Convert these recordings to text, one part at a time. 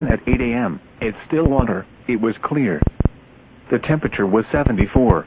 At 8 a.m., at Stillwater, it was clear. The temperature was 74.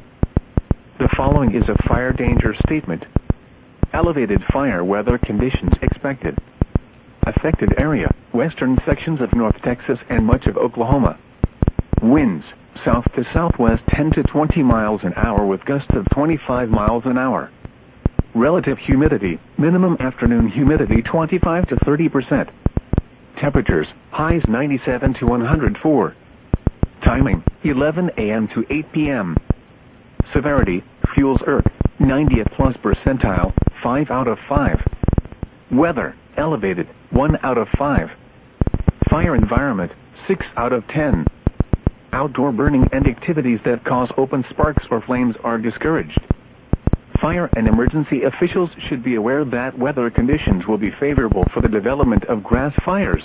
The following is a fire danger statement. Elevated fire weather conditions expected. Affected area, western sections of North Texas and much of Oklahoma. Winds, south to southwest 10 to 20 miles an hour with gusts of 25 miles an hour. Relative humidity, minimum afternoon humidity 25 to 30%. Temperatures, highs 97 to 104. Timing, 11 a.m. to 8 p.m. Severity, fuels Earth, 90th plus percentile, 5 out of 5. Weather, elevated, 1 out of 5. Fire environment, 6 out of 10. Outdoor burning and activities that cause open sparks or flames are discouraged. Fire and emergency officials should be aware that weather conditions will be favorable for the development of grass fires.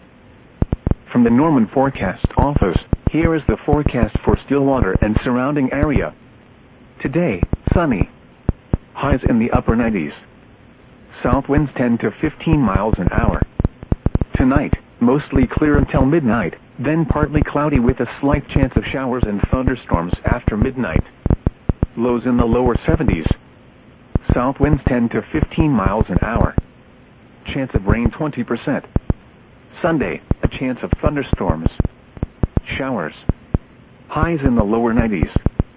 From the Norman Forecast Office, here is the forecast for Stillwater and surrounding area. Today, sunny. Highs in the upper 90s. South winds 10 to 15 miles an hour. Tonight, mostly clear until midnight, then partly cloudy with a slight chance of showers and thunderstorms after midnight. Lows in the lower 70s. South winds 10 to 15 miles an hour. Chance of rain 20%. Sunday, a chance of thunderstorms. Showers. Highs in the lower 90s.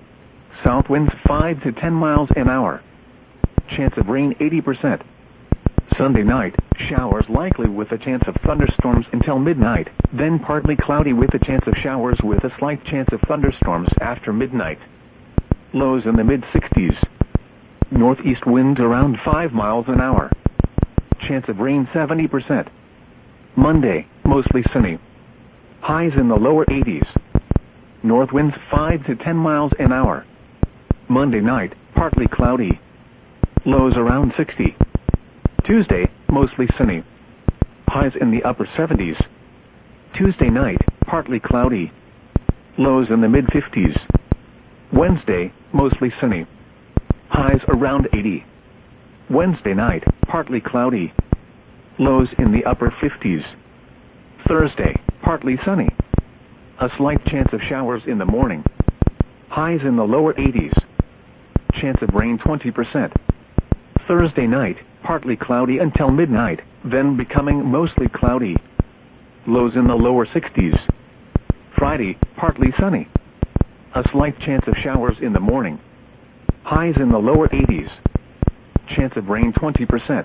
South winds 5 to 10 miles an hour. Chance of rain 80%. Sunday night, showers likely with a chance of thunderstorms until midnight, then partly cloudy with a chance of showers with a slight chance of thunderstorms after midnight. Lows in the mid-60s. Northeast winds around 5 miles an hour. Chance of rain 70%. Monday, mostly sunny. Highs in the lower 80s. North winds 5 to 10 miles an hour. Monday night, partly cloudy. Lows around 60. Tuesday, mostly sunny. Highs in the upper 70s. Tuesday night, partly cloudy. Lows in the mid-50s. Wednesday, mostly sunny. Highs around 80. Wednesday night, partly cloudy. Lows in the upper 50s. Thursday, partly sunny. A slight chance of showers in the morning. Highs in the lower 80s. Chance of rain 20%. Thursday night, partly cloudy until midnight, then becoming mostly cloudy. Lows in the lower 60s. Friday, partly sunny. A slight chance of showers in the morning. Highs in the lower 80s. Chance of rain 20%.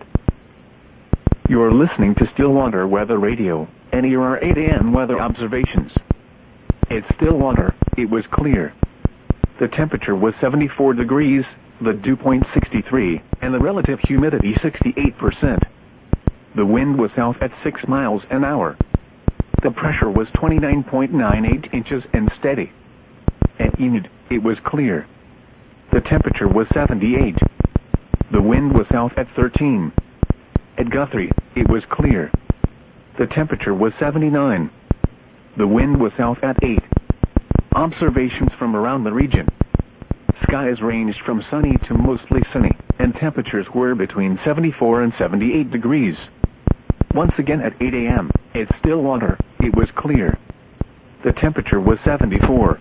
You're listening to Stillwater Weather Radio, and here are 8 a.m. weather observations. At Stillwater, it was clear. The temperature was 74 degrees, the dew point 63, and the relative humidity 68%. The wind was south at 6 miles an hour. The pressure was 29.98 inches and steady. At Enid, it was clear. The temperature was 78. The wind was south at 13. At Guthrie, it was clear. The temperature was 79. The wind was south at 8. Observations from around the region. Skies ranged from sunny to mostly sunny, and temperatures were between 74 and 78 degrees. Once again at 8 a.m., at Stillwater, it was clear. The temperature was 74.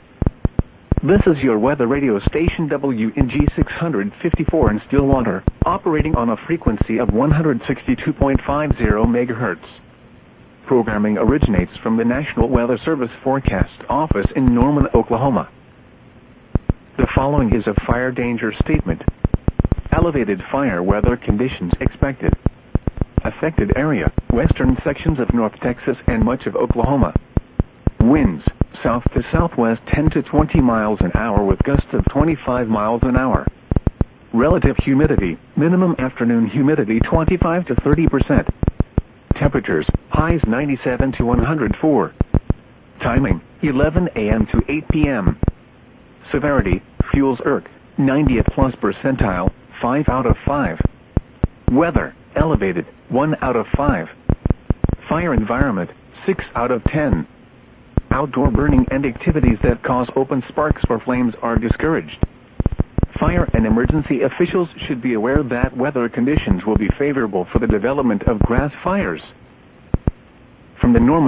This is your weather radio station WNG 654 in Stillwater, operating on a frequency of 162.50 MHz. Programming originates from the National Weather Service Forecast Office in Norman, Oklahoma. The following is a fire danger statement. Elevated fire weather conditions expected. Affected area, western sections of North Texas and much of Oklahoma. Winds, south to southwest 10 to 20 miles an hour with gusts of 25 miles an hour. Relative humidity, minimum afternoon humidity 25 to 30%. Temperatures, highs 97 to 104. Timing, 11 a.m. to 8 p.m. Severity, fuels Earth, 90th plus percentile, 5 out of 5. Weather, elevated, 1 out of 5. Fire environment, 6 out of 10. Outdoor burning and activities that cause open sparks or flames are discouraged. Fire and emergency officials should be aware that weather conditions will be favorable for the development of grass fires. From the Norman